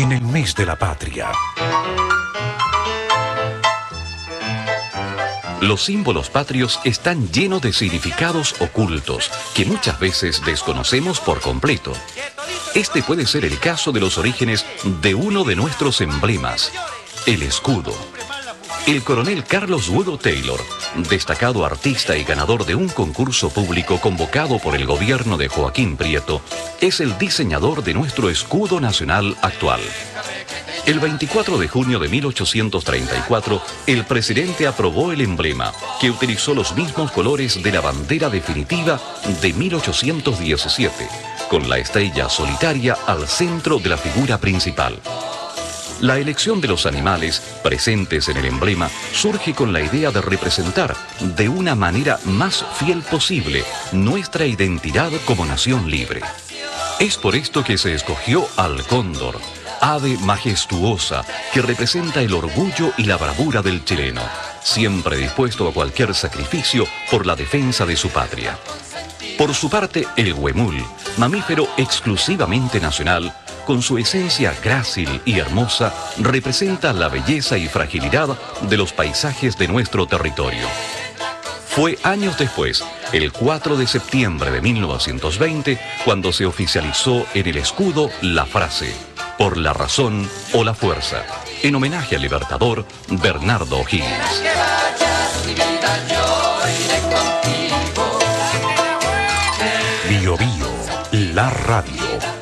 en el mes de la patria. Los símbolos patrios están llenos de significados ocultos que muchas veces desconocemos por completo. Este puede ser el caso de los orígenes de uno de nuestros emblemas, el escudo. El coronel Carlos Woodrow Taylor, destacado artista y ganador de un concurso público convocado por el gobierno de Joaquín Prieto, es el diseñador de nuestro escudo nacional actual. El 24 de junio de 1834, el presidente aprobó el emblema, que utilizó los mismos colores de la bandera definitiva de 1817, con la estrella solitaria al centro de la figura principal. La elección de los animales presentes en el emblema surge con la idea de representar de una manera más fiel posible nuestra identidad como nación libre. Es por esto que se escogió al cóndor, ave majestuosa que representa el orgullo y la bravura del chileno, siempre dispuesto a cualquier sacrificio por la defensa de su patria. Por su parte, el huemul, mamífero exclusivamente nacional, con su esencia grácil y hermosa, representa la belleza y fragilidad de los paisajes de nuestro territorio. Fue años después, el 4 de septiembre de 1920, cuando se oficializó en el escudo la frase "por la razón o la fuerza", en homenaje al libertador Bernardo O'Higgins. Bio Bio, la radio.